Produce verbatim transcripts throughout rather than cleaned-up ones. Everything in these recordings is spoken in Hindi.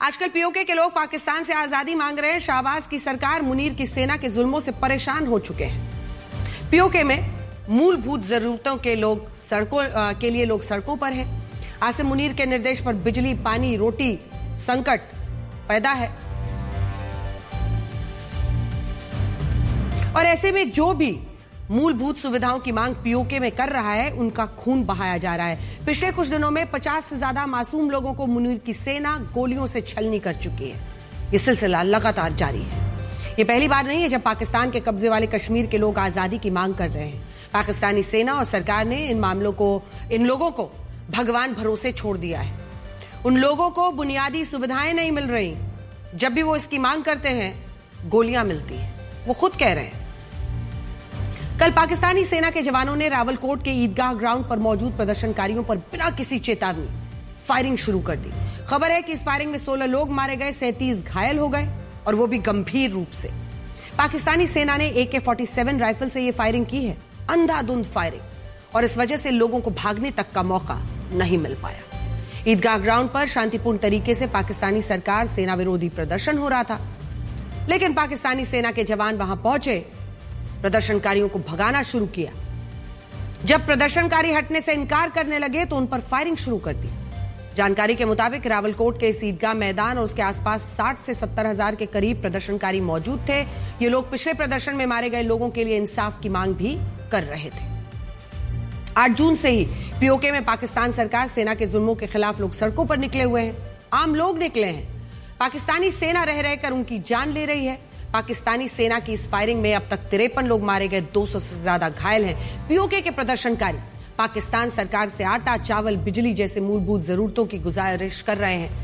आजकल पीओके के लोग पाकिस्तान से आजादी मांग रहे हैं। शाहबाज की सरकार मुनीर की सेना के जुल्मों से परेशान हो चुके हैं। पीओके में मूलभूत जरूरतों के लोग सड़कों के लिए लोग सड़कों पर हैं। आसिम मुनीर के निर्देश पर बिजली, पानी, रोटी संकट पैदा है और ऐसे में जो भी मूलभूत सुविधाओं की मांग पीओके में कर रहा है, उनका खून बहाया जा रहा है। पिछले कुछ दिनों में पचास से ज्यादा मासूम लोगों को मुनीर की सेना गोलियों से छलनी कर चुकी है। यह सिलसिला लगातार जारी है। यह पहली बार नहीं है जब पाकिस्तान के कब्जे वाले कश्मीर के लोग आजादी की मांग कर रहे हैं। पाकिस्तानी सेना और सरकार ने इन मामलों को इन लोगों को भगवान भरोसे छोड़ दिया है। उन लोगों को बुनियादी सुविधाएं नहीं मिल रही। जब भी वो इसकी मांग करते हैं, गोलियां मिलती हैं। वो खुद कह रहे हैं। कल पाकिस्तानी सेना के जवानों ने रावलकोट के ईदगाह ग्राउंड पर मौजूद प्रदर्शनकारियों पर बिना किसी चेतावनी फायरिंग शुरू कर दी। खबर है कि इस फायरिंग में सोलह लोग मारे गए, सैंतीस घायल हो गए और वो भी गंभीर रूप से। पाकिस्तानी सेना ने ए के फोर्टी सेवन राइफल से यह फायरिंग की है, अंधाधुंध फायरिंग, और इस वजह से लोगों को भागने तक का मौका नहीं मिल पाया। ईदगाह ग्राउंड पर शांतिपूर्ण तरीके से पाकिस्तानी सरकार सेना विरोधी प्रदर्शन हो रहा था, लेकिन पाकिस्तानी सेना के जवान वहां पहुंचे, प्रदर्शनकारियों को भगाना शुरू किया। जब प्रदर्शनकारी हटने से इनकार करने लगे तो उन पर फायरिंग शुरू कर दी। जानकारी के मुताबिक रावलकोट के इस ईदगाह मैदान और उसके आसपास साठ से सत्तर हजार के करीब प्रदर्शनकारी मौजूद थे। ये लोग पिछले प्रदर्शन में मारे गए लोगों के लिए इंसाफ की मांग भी कर रहे थे। आठ जून से ही पीओके में पाकिस्तान सरकार सेना के जुल्मों के खिलाफ लोग सड़कों पर निकले हुए हैं। आम लोग निकले हैं। पाकिस्तानी सेना रह रहकर उनकी जान ले रही है। पाकिस्तानी सेना की इस फायरिंग में अब तक तिरपन लोग मारे गए, दो सौ से ज्यादा घायल हैं। पीओके के प्रदर्शनकारी पाकिस्तान सरकार से आटा, चावल, बिजली जैसे मूलभूत जरूरतों की गुजारिश कर रहे हैं,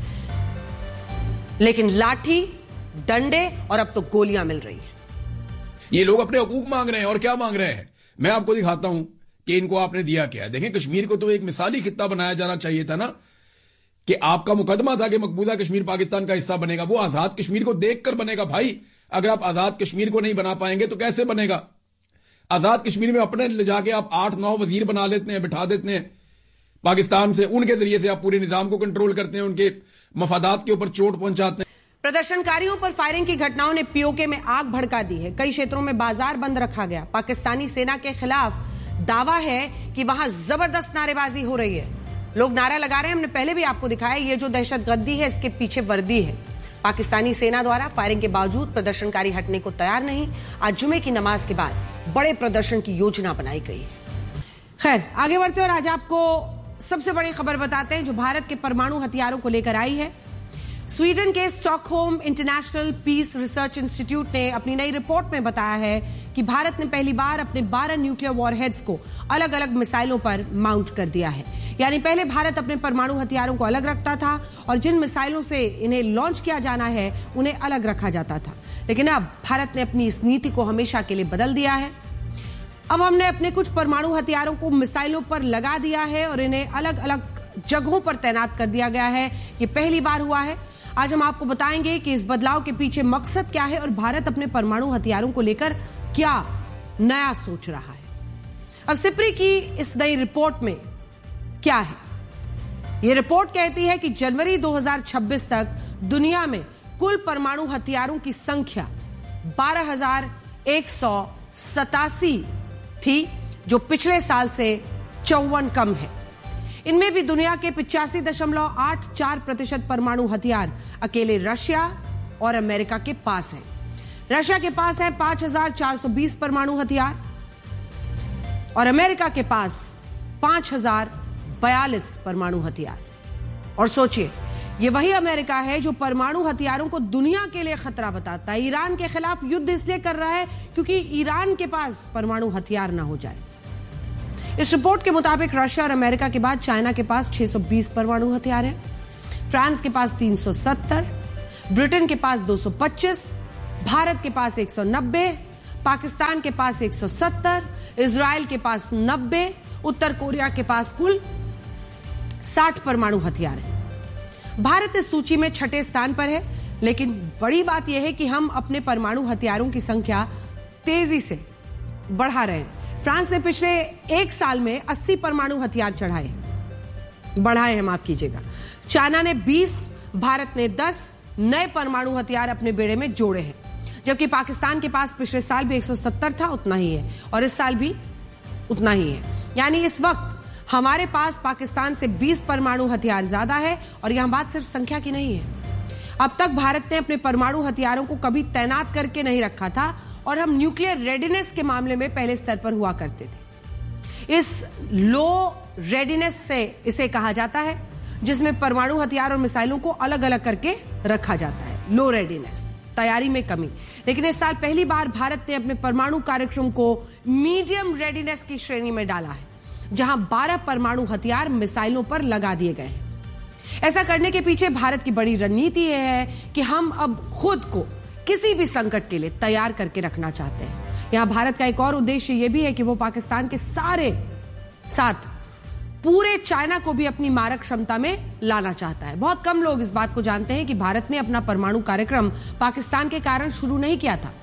लेकिन लाठी, डंडे और अब तो गोलियां मिल रही हैं। ये लोग अपने हकूक मांग रहे हैं। और क्या मांग रहे हैं, मैं आपको दिखाता हूं कि इनको आपने दिया क्या है। देखें, कश्मीर को तो एक मिसाली खित्ता बनाया जाना चाहिए था ना, कि आपका मुकदमा था कि मकबूजा कश्मीर पाकिस्तान का हिस्सा बनेगा। वो आजाद कश्मीर को देखकर बनेगा भाई। अगर आप आजाद कश्मीर को नहीं बना पाएंगे तो कैसे बनेगा। आजाद कश्मीर में अपने ले जाके आप आठ नौ वजीर बना लेते हैं, बिठा देते हैं पाकिस्तान से, उनके जरिए से आप पूरे निजाम को कंट्रोल करते हैं, उनके मफादात के ऊपर चोट पहुंचाते हैं। प्रदर्शनकारियों पर फायरिंग की घटनाओं ने पीओके में आग भड़का दी है। कई क्षेत्रों में बाजार बंद रखा गया। पाकिस्तानी सेना के खिलाफ दावा है कि वहां जबरदस्त नारेबाजी हो रही है। लोग नारा लगा रहे हैं। हमने पहले भी आपको दिखाया, ये जो दहशतगर्दी है इसके पीछे वर्दी है। पाकिस्तानी सेना द्वारा फायरिंग के बावजूद प्रदर्शनकारी हटने को तैयार नहीं। आज जुमे की नमाज के बाद बड़े प्रदर्शन की योजना बनाई गई है। खैर, आगे बढ़ते और आज आपको सबसे बड़ी खबर बताते हैं जो भारत के परमाणु हथियारों को लेकर आई है। स्वीडन के Stockholm international Peace Research institute ने अपनी नई रिपोर्ट में बताया है कि भारत ने पहली बार अपने बारह न्यूक्लियर वॉरहेड्स को अलग अलग मिसाइलों पर माउंट कर दिया है। यानी पहले भारत अपने परमाणु हथियारों को अलग रखता था और जिन मिसाइलों से इन्हें लॉन्च किया जाना है उन्हें अलग रखा जाता था, लेकिन अब भारत ने अपनी इस नीति को हमेशा के लिए बदल दिया है। अब हमने अपने कुछ परमाणु हथियारों को मिसाइलों पर लगा दिया है और इन्हें अलग अलग जगहों पर तैनात कर दिया गया है। ये पहली बार हुआ है। आज हम आपको बताएंगे कि इस बदलाव के पीछे मकसद क्या है और भारत अपने परमाणु हथियारों को लेकर क्या नया सोच रहा है। अब सिप्री की इस नई रिपोर्ट में क्या है? यह रिपोर्ट कहती है कि जनवरी दो हज़ार छब्बीस तक दुनिया में कुल परमाणु हथियारों की संख्या बारह हजार एक सौ सतासी थी, जो पिछले साल से चौवन कम है। इनमें भी दुनिया के पिचासी दशमलव आठ चार प्रतिशत परमाणु हथियार अकेले रशिया और अमेरिका के पास है। रशिया के पास है पांच हजार चार सौ बीस परमाणु हथियार और अमेरिका के पास पांच हजार बयालीस परमाणु हथियार। और सोचिए, ये वही अमेरिका है जो परमाणु हथियारों को दुनिया के लिए खतरा बताता है। ईरान के खिलाफ युद्ध इसलिए कर रहा है क्योंकि ईरान के पास परमाणु हथियार ना हो जाए। इस रिपोर्ट के मुताबिक रशिया और अमेरिका के बाद चाइना के पास छह सौ बीस परमाणु हथियार हैं, फ्रांस के पास तीन सौ सत्तर, ब्रिटेन के पास दो सौ पच्चीस, भारत के पास एक सौ नब्बे, पाकिस्तान के पास एक सौ सत्तर, इजराइल के पास नब्बे, उत्तर कोरिया के पास कुल साठ परमाणु हथियार हैं। भारत इस सूची में छठे स्थान पर है, लेकिन बड़ी बात यह है कि हम अपने परमाणु हथियारों की संख्या तेजी से बढ़ा रहे हैं। फ्रांस ने पिछले एक साल में अस्सी परमाणु हथियार चढ़ाए बढ़ाए हैं माफ कीजिएगा। चाइना ने बीस, भारत ने दस नए परमाणु हथियार अपने बेड़े में जोड़े हैं, जबकि पाकिस्तान के पास पिछले साल भी एक सौ सत्तर था, उतना ही है, और इस साल भी उतना ही है। यानी इस वक्त हमारे पास पाकिस्तान से बीस परमाणु हथियार ज्यादा है, और यह बात सिर्फ संख्या की नहीं है। अब तक भारत ने अपने परमाणु हथियारों को कभी तैनात करके नहीं रखा था, और हम न्यूक्लियर रेडीनेस के मामले में पहले स्तर पर हुआ करते थे। इस लो रेडीनेस से इसे कहा जाता है, जिसमें परमाणु हथियार और मिसाइलों को अलग अलग करके रखा जाता है। लो रेडीनेस, तैयारी में कमी। लेकिन इस साल पहली बार भारत ने अपने परमाणु कार्यक्रम को मीडियम रेडीनेस की श्रेणी में डाला है, जहां बारह परमाणु हथियार मिसाइलों पर लगा दिए गए हैं। ऐसा करने के पीछे भारत की बड़ी रणनीति यह है कि हम अब खुद को किसी भी संकट के लिए तैयार करके रखना चाहते हैं। यहां भारत का एक और उद्देश्य यह भी है कि वो पाकिस्तान के सारे साथ पूरे चाइना को भी अपनी मारक क्षमता में लाना चाहता है। बहुत कम लोग इस बात को जानते हैं कि भारत ने अपना परमाणु कार्यक्रम पाकिस्तान के कारण शुरू नहीं किया था।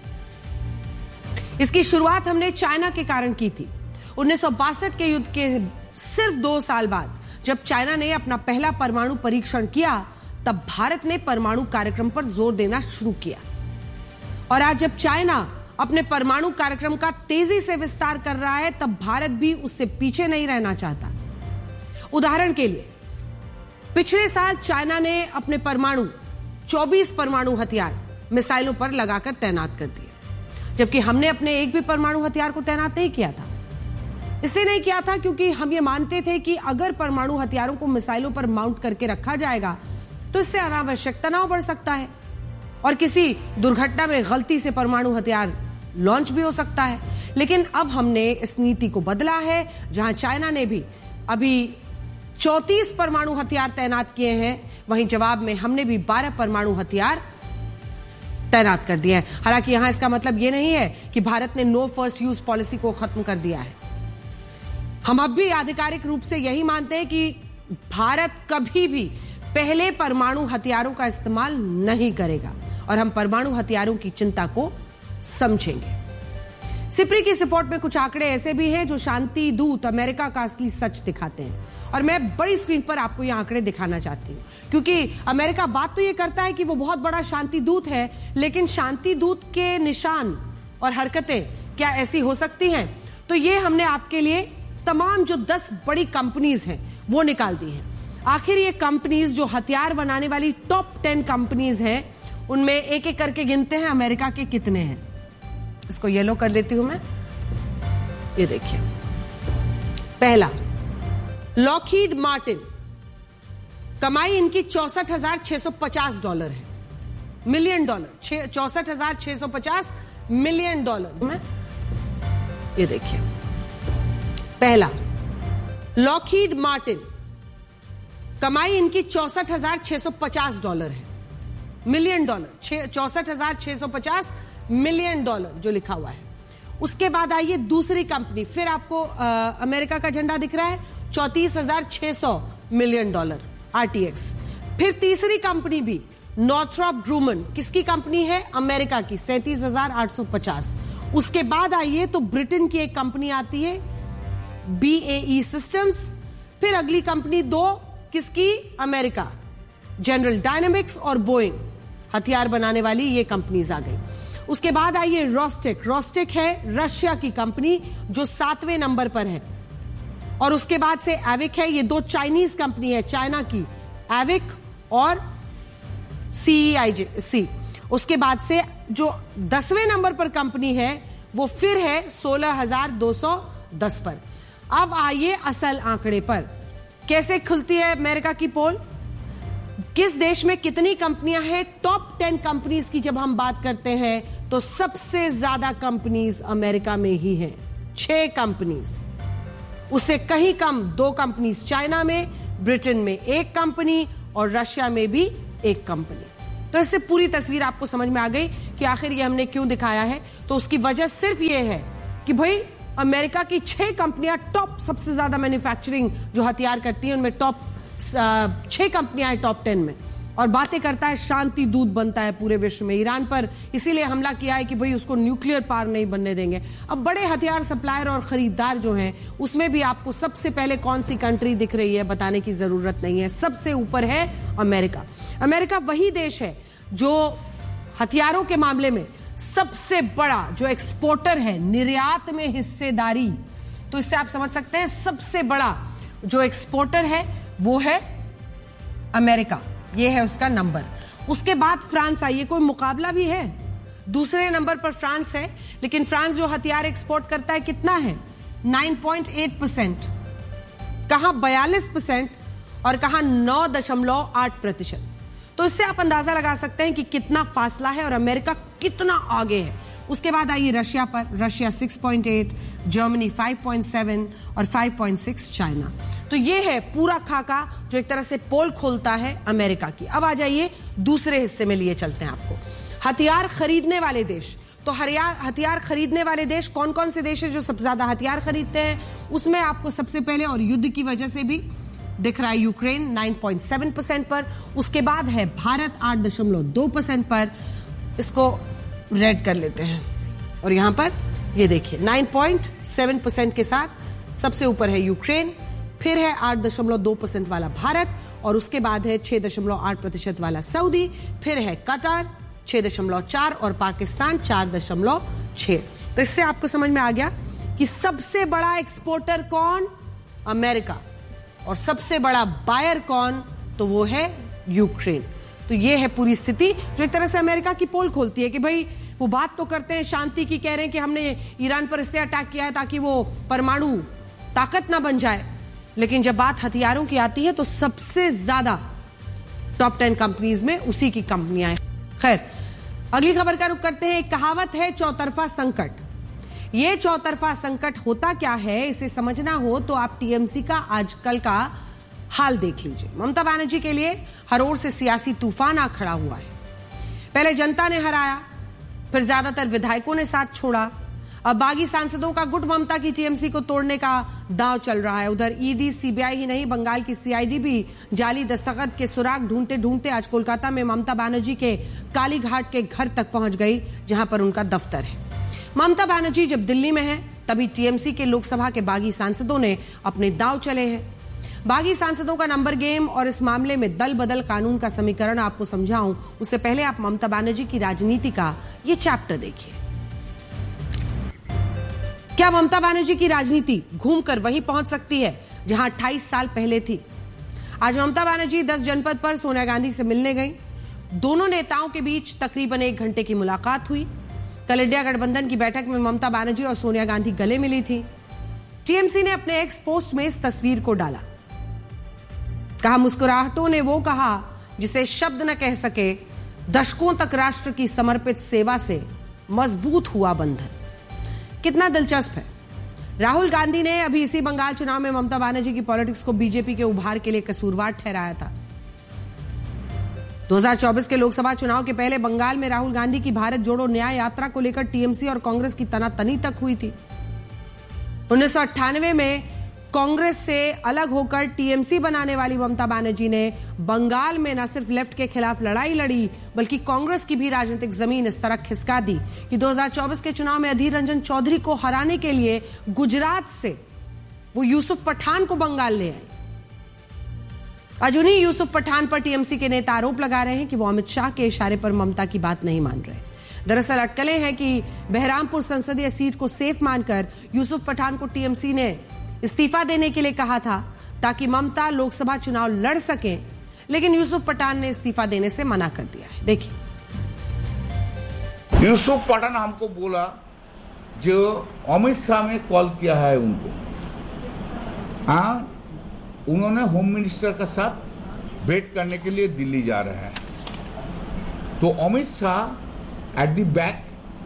इसकी शुरुआत हमने चाइना के कारण की थी। उन्नीस सौ बासठ के युद्ध के सिर्फ दो साल बाद जब चाइना ने अपना पहला परमाणु परीक्षण किया, तब भारत ने परमाणु कार्यक्रम पर जोर देना शुरू किया। और आज जब चाइना अपने परमाणु कार्यक्रम का तेजी से विस्तार कर रहा है, तब भारत भी उससे पीछे नहीं रहना चाहता। उदाहरण के लिए, पिछले साल चाइना ने अपने परमाणु चौबीस परमाणु हथियार मिसाइलों पर लगाकर तैनात कर दिए, जबकि हमने अपने एक भी परमाणु हथियार को तैनात नहीं किया था। इसलिए नहीं किया था क्योंकि हम ये मानते थे कि अगर परमाणु हथियारों को मिसाइलों पर माउंट करके रखा जाएगा तो इससे अनावश्यक तनाव बढ़ सकता है, और किसी दुर्घटना में गलती से परमाणु हथियार लॉन्च भी हो सकता है। लेकिन अब हमने इस नीति को बदला है, जहां चाइना ने भी अभी चौंतीस परमाणु हथियार तैनात किए हैं, वहीं जवाब में हमने भी बारह परमाणु हथियार तैनात कर दिए हैं। हालांकि यहां इसका मतलब यह नहीं है कि भारत ने नो फर्स्ट यूज पॉलिसी को खत्म कर दिया है। हम अब भी आधिकारिक रूप से यही मानते हैं कि भारत कभी भी पहले परमाणु हथियारों का इस्तेमाल नहीं करेगा, और हम परमाणु हथियारों की चिंता को समझेंगे। सिप्री की रिपोर्ट में कुछ आंकड़े ऐसे भी हैं जो शांति दूत अमेरिका का असली सच दिखाते हैं, और मैं बड़ी स्क्रीन पर आपको ये आंकड़े दिखाना चाहती हूं, क्योंकि अमेरिका बात तो ये करता है कि वो बहुत बड़ा शांति दूत है, लेकिन शांति दूत के निशान और हरकतें क्या ऐसी हो सकती हैं? तो ये हमने आपके लिए तमाम जो दस बड़ी कंपनीज हैं वो निकाल दी हैं। आखिर ये कंपनीज जो हथियार बनाने वाली टॉप टेन कंपनीज हैं, उनमें एक एक करके गिनते हैं अमेरिका के कितने हैं। इसको येलो कर देती हूं मैं, ये देखिए। पहला, लॉकहीड मार्टिन, कमाई इनकी चौसठ हजार छह सौ पचास डॉलर है, मिलियन डॉलर, चौसठ हजार छह सौ पचास मिलियन डॉलर में। ये देखिए, पहला लॉकहीड मार्टिन, कमाई इनकी चौसठ हजार छह सौ पचास डॉलर है, मिलियन डॉलर, चौसठ हजार छह सौ पचास मिलियन डॉलर जो लिखा हुआ है। उसके बाद आइए दूसरी कंपनी, फिर आपको आ, अमेरिका का झंडा दिख रहा है, चौंतीस हजार छह सौ मिलियन डॉलर, आरटीएक्स। फिर तीसरी कंपनी भी नॉर्थरॉप ग्रूमन, किसकी कंपनी है? अमेरिका की, सैंतीस हजार आठ सौ पचास। उसके बाद आइए तो ब्रिटेन की एक कंपनी आती है, बीएई सिस्टम्स। फिर अगली कंपनी दो, किसकी? अमेरिका, जनरल डायनामिक्स और बोइंग, हथियार बनाने वाली ये कंपनीज आ गई। उसके बाद आइए रोस्टेक, रोस्टेक है रशिया की कंपनी जो सातवें नंबर पर है। और उसके बाद से एविक है, ये दो चाइनीज कंपनी है, चाइना की, एविक और सीईआईसी। उसके बाद से जो दसवें नंबर पर कंपनी है वो फिर है सोलह हजार दो सौ दस पर। अब आइए असल आंकड़े पर, कैसे खुलती है अमेरिका की पोल, किस देश में कितनी कंपनियां हैं? टॉप टेन कंपनीज की जब हम बात करते हैं तो सबसे ज्यादा कंपनीज अमेरिका में ही हैं, छह कंपनीज। उससे कहीं कम दो कंपनीज चाइना में, ब्रिटेन में एक कंपनी और रशिया में भी एक कंपनी। तो इससे पूरी तस्वीर आपको समझ में आ गई कि आखिर ये हमने क्यों दिखाया है। तो उसकी वजह सिर्फ ये है कि भाई अमेरिका की छह कंपनियां टॉप, सबसे ज्यादा मैन्युफैक्चरिंग जो हथियार करती हैं उनमें टॉप छह कंपनियां हैं टॉप टेन में, और बातें करता है, शांति दूत बनता है पूरे विश्व में। ईरान पर इसीलिए हमला किया है कि भाई उसको न्यूक्लियर पावर नहीं बनने देंगे। अब बड़े हथियार सप्लायर और खरीदार जो हैं उसमें भी आपको सबसे पहले कौन सी कंट्री दिख रही है बताने की जरूरत नहीं है। सबसे ऊपर है अमेरिका। अमेरिका वही देश है जो हथियारों के मामले में सबसे बड़ा जो एक्सपोर्टर है, निर्यात में हिस्सेदारी, तो इससे आप समझ सकते हैं सबसे बड़ा जो एक्सपोर्टर है वो है अमेरिका। ये है उसका नंबर। उसके बाद फ्रांस आई है। कोई मुकाबला भी है? दूसरे नंबर पर फ्रांस है, लेकिन फ्रांस जो हथियार एक्सपोर्ट करता है कितना है? नौ पॉइंट आठ परसेंट। कहां बयालीस परसेंट और कहां नौ दशमलव आठ प्रतिशत। तो इससे आप अंदाजा लगा सकते हैं कि कितना फासला है और अमेरिका कितना आगे है। उसके बाद आइए रशिया पर। रशिया छह पॉइंट आठ, जर्मनी पाँच पॉइंट सात और पाँच पॉइंट छह चाइना। तो ये है पूरा खाका जो एक तरह से पोल खोलता है अमेरिका की। अब आ जाइए दूसरे हिस्से में लिए चलते हैं आपको, हथियार खरीदने वाले देश। तो हथियार खरीदने वाले देश कौन कौन से देश है जो सबसे ज्यादा हथियार खरीदते हैं? उसमें आपको सबसे पहले और युद्ध की वजह से भी दिख रहा है यूक्रेन नौ पॉइंट सात परसेंट पर। उसके बाद है भारत आठ दशमलव दो परसेंट पर। इसको रेड कर लेते हैं और यहां पर ये देखिए नौ पॉइंट सात परसेंट के साथ सबसे ऊपर है यूक्रेन, फिर है आठ दशमलव दो परसेंट वाला भारत और उसके बाद है छह दशमलव आठ प्रतिशत वाला सऊदी, फिर है कतर छह दशमलव चार और पाकिस्तान चार दशमलव छह। तो इससे आपको समझ में आ गया कि सबसे बड़ा एक्सपोर्टर कौन? अमेरिका। और सबसे बड़ा बायर कौन? तो वो है यूक्रेन। तो ये है पूरी स्थिति जो एक तरह से अमेरिका की पोल खोलती है कि भाई वो बात तो करते हैं शांति की, कह रहे हैं कि हमने ईरान पर इससे अटैक किया है ताकि वो परमाणु ताकत ना बन जाए, लेकिन जब बात हथियारों की आती है तो सबसे ज्यादा टॉप टेन कंपनीज में उसी की कंपनियां हैं। खैर, अगली खबर का रुख करते हैं। एक कहावत है चौतरफा संकट। ये चौतरफा संकट होता क्या है, इसे समझना हो तो आप टीएमसी का आजकल का हाल देख लीजिए। ममता बनर्जी के लिए हर ओर से सियासी तूफान आ खड़ा हुआ है। पहले जनता ने हराया, फिर ज्यादातर विधायकों ने साथ छोड़ा, अब बागी सांसदों का गुट ममता की टीएमसी को तोड़ने का दांव चल रहा है। उधर ईडी, सीबीआई ही नहीं, बंगाल की सीआईडी भी जाली दस्तखत के सुराग ढूंढते ढूंढते आज कोलकाता में ममता बनर्जी के कालीघाट के घर तक पहुंच गई, जहां पर उनका दफ्तर है। ममता बनर्जी जब दिल्ली में है तभी टीएमसी के लोकसभा के बागी सांसदों ने अपने दांव चले हैं। बागी सांसदों का नंबर गेम और इस मामले में दल बदल कानून का समीकरण आपको समझाऊं उससे पहले आप ममता बनर्जी की राजनीति का ये चैप्टर देखिए। क्या ममता बनर्जी की राजनीति घूमकर वहीं पहुंच सकती है जहां अट्ठाईस साल पहले थी? आज ममता बनर्जी दस जनपद पर सोनिया गांधी से मिलने गई। दोनों नेताओं के बीच तकरीबन एक घंटे की मुलाकात हुई। कल इंडिया गठबंधन की बैठक में ममता बनर्जी और सोनिया गांधी गले मिली थी। टीएमसी ने अपने एक्स पोस्ट में इस तस्वीर को डाला। कहा, मुस्कुराहटों ने वो कहा जिसे शब्द न कह सके, दशकों तक राष्ट्र की समर्पित सेवा से मजबूत हुआ बंधन। कितना दिलचस्प है। राहुल गांधी ने अभी इसी बंगाल चुनाव में ममता बनर्जी की पॉलिटिक्स को बीजेपी के उभार के लिए कसूरवार ठहराया था। दो हज़ार चौबीस के लोकसभा चुनाव के पहले बंगाल में राहुल गांधी की भारत जोड़ो न्याय यात्रा को लेकर टीएमसी और कांग्रेस की तनातनी तक हुई थी। उन्नीस सौ अट्ठानवे में कांग्रेस से अलग होकर टीएमसी बनाने वाली ममता बनर्जी ने बंगाल में न सिर्फ लेफ्ट के खिलाफ लड़ाई लड़ी बल्कि कांग्रेस की भी राजनीतिक जमीन इस तरह खिसका दी कि दो हज़ार चौबीस के चुनाव में अधीर रंजन चौधरी को हराने के लिए गुजरात से वो यूसुफ पठान को बंगाल ले आए। आज उन्हीं यूसुफ पठान पर टीएमसी के नेता आरोप लगा रहे हैं कि वो अमित शाह के इशारे पर ममता की बात नहीं मान रहे। दरअसल अटकलें हैं कि बहरामपुर संसदीय सीट को सेफ मानकर यूसुफ पठान को टीएमसी ने इस्तीफा देने के लिए कहा था ताकि ममता लोकसभा चुनाव लड़ सके, लेकिन यूसुफ पठान ने इस्तीफा देने से मना कर दिया है। देखिए, यूसुफ पठान हमको बोला जो अमित शाह ने कॉल किया है उनको, हाँ उन्होंने होम मिनिस्टर के साथ भेंट करने के लिए दिल्ली जा रहे हैं। तो Amit Shah at the back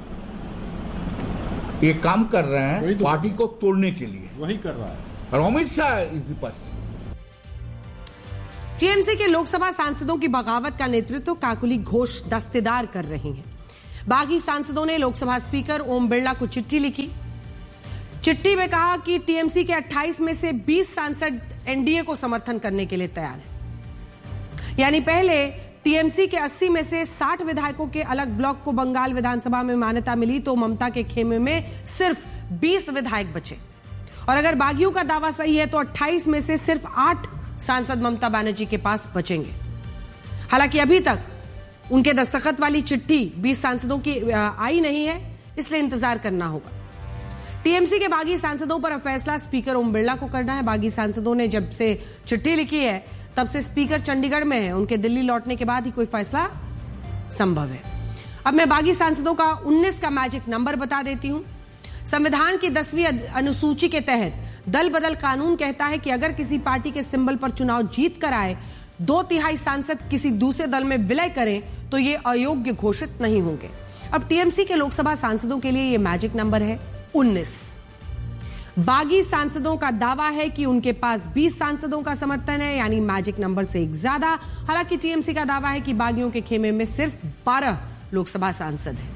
ये काम कर रहे हैं तो पार्टी को तोड़ने के लिए, वही कर रहा है और Amit Shah is the person. TMC के लोकसभा सांसदों की बगावत का नेतृत्व काकुली घोष दस्तेदार कर रही हैं। बागी सांसदों ने लोकसभा स्पीकर ओम बिरला को चिट्ठी लिखी। चिट्ठी में कहा कि टीएमसी के अट्ठाईस में से बीस सांसद एनडीए को समर्थन करने के लिए तैयार हैं। यानी पहले टीएमसी के अस्सी में से साठ विधायकों के अलग ब्लॉक को बंगाल विधानसभा में मान्यता मिली तो ममता के खेमे में सिर्फ बीस विधायक बचे। और अगर बागियों का दावा सही है तो अट्ठाईस में से सिर्फ आठ सांसद ममता बनर्जी के पास बचेंगे। हालांकि अभी तक उनके दस्तखत वाली चिट्ठी बीस सांसदों की आई नहीं है, इसलिए इंतजार करना होगा। टीएमसी के बागी सांसदों पर अब फैसला स्पीकर ओम बिरला को करना है। बागी सांसदों ने जब से चिट्ठी लिखी है तब से स्पीकर चंडीगढ़ में है। उनके दिल्ली लौटने के बाद ही कोई फैसला संभव है। अब मैं बागी सांसदों का उन्नीस का मैजिक नंबर बता देती हूं। संविधान की दसवीं अनुसूची के तहत दल बदल कानून कहता है कि अगर किसी पार्टी के सिंबल पर चुनाव जीत कर आए, दो तिहाई सांसद किसी दूसरे दल में विलय करें तो ये अयोग्य घोषित नहीं होंगे। अब टीएमसी के लोकसभा सांसदों के लिए ये मैजिक नंबर है उन्नीस। बागी सांसदों का दावा है कि उनके पास बीस सांसदों का समर्थन है, यानी मैजिक नंबर से एक ज्यादा। हालांकि टीएमसी का दावा है कि बागियों के खेमे में सिर्फ बारह लोकसभा सांसद हैं।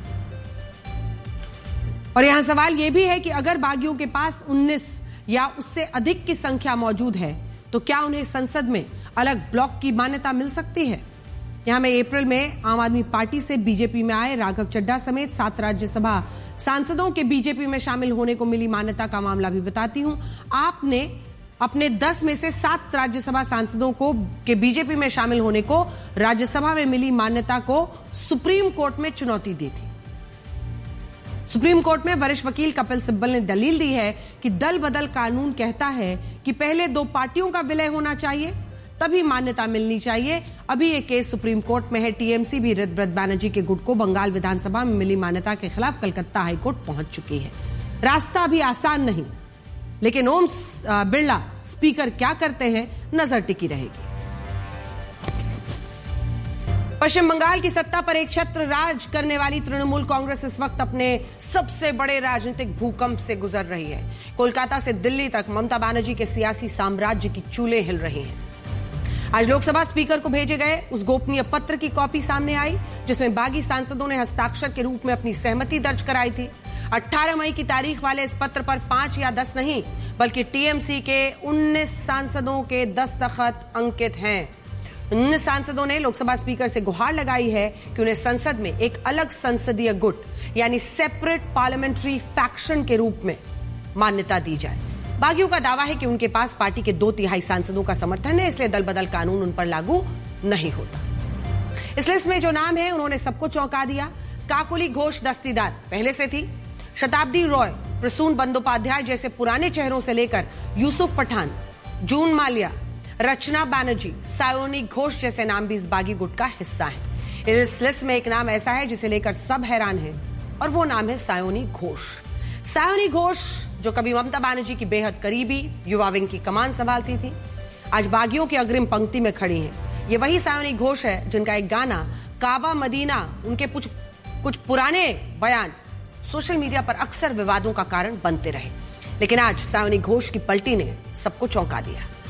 और यहां सवाल यह भी है कि अगर बागियों के पास उन्नीस या उससे अधिक की संख्या मौजूद है तो क्या उन्हें संसद में अलग ब्लॉक की मान्यता मिल सकती है। यहां मैं अप्रैल में आम आदमी पार्टी से बीजेपी में आए राघव चड्ढा समेत सात राज्यसभा सांसदों के बीजेपी में शामिल होने को मिली मान्यता का मामला भी बताती हूं। आपने अपने दस में से सात राज्यसभा सांसदों को के बीजेपी में शामिल होने को राज्यसभा में मिली मान्यता को सुप्रीम कोर्ट में चुनौती दी थी। सुप्रीम कोर्ट में वरिष्ठ वकील कपिल सिब्बल ने दलील दी है कि दल बदल कानून कहता है कि पहले दो पार्टियों का विलय होना चाहिए, तभी मान्यता मिलनी चाहिए। अभी ये केस सुप्रीम कोर्ट में है। टीएमसी भी ऋतव्रत बैनर्जी के गुट को बंगाल विधानसभा में मिली मान्यता के खिलाफ कलकत्ता हाईकोर्ट पहुंच चुकी है। रास्ता भी आसान नहीं, लेकिन ओम बिरला स्पीकर क्या करते हैं, नजर टिकी रहेगी। पश्चिम बंगाल की सत्ता पर एक छत्र राज करने वाली तृणमूल कांग्रेस इस वक्त अपने सबसे बड़े राजनीतिक भूकंप से गुजर रही है। कोलकाता से दिल्ली तक ममता बनर्जी के सियासी साम्राज्य की चूलें हिल रही हैं। आज लोकसभा स्पीकर को भेजे गए उस गोपनीय पत्र की कॉपी सामने आई जिसमें बागी सांसदों ने हस्ताक्षर के रूप में अपनी सहमति दर्ज कराई थी। अठारह मई की तारीख वाले इस पत्र पर पांच या दस नहीं बल्कि टीएमसी के उन्नीस सांसदों के दस्तखत अंकित हैं। उन्नीस सांसदों ने लोकसभा स्पीकर से गुहार लगाई है कि उन्हें संसद में एक अलग संसदीय गुट यानी सेपरेट पार्लियामेंट्री फैक्शन के रूप में मान्यता दी जाए। बागियों का दावा है कि उनके पास पार्टी के दो तिहाई सांसदों का समर्थन है, इसलिए दल बदल कानून उन पर लागू नहीं होता। इस लिस्ट में जो नाम है उन्होंने सबको चौंका दिया। काकुली घोष दस्तीदार पहले से थी। शताब्दी रॉय, प्रसून बंदोपाध्याय जैसे पुराने चेहरों से लेकर यूसुफ पठान, जून माल्या, रचना बैनर्जी, सायोनी घोष जैसे नाम भी इस बागी गुट का हिस्सा है। इस लिस्ट में एक नाम ऐसा है जिसे लेकर सब हैरान हैं और वो नाम है सायोनी घोष। सायोनी घोष जो कभी ममता बनर्जी की बेहद करीबी युवा विंग की कमान संभालती थी, आज बागियों की अग्रिम पंक्ति में खड़ी हैं। ये वही सायोनी घोष है जिनका एक गाना काबा मदीना, उनके कुछ कुछ पुराने बयान सोशल मीडिया पर अक्सर विवादों का कारण बनते रहे। लेकिन आज सायोनी घोष की पलटी ने सबको चौंका दिया।